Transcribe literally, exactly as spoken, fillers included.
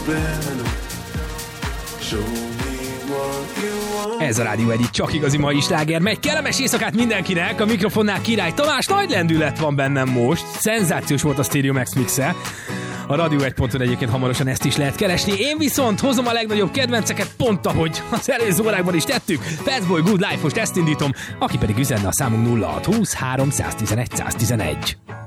Ez a Rádió egy csak igazi mai sláger. Megy kellemes éjszakát mindenkinek, a mikrofonnál Király Tamás, nagy lendület van bennem most. Szenzációs volt a Stereo Max mixe. A Radio egy ponton egyébként hamarosan ezt is lehet keresni. Én viszont hozom a legnagyobb kedvenceket, pont ahogy az előző órákban is tettük. Fatboy Good Life, most ezt indítom, aki pedig üzenne a számunk nulla hat húsz három tizenegy száz tizenegy.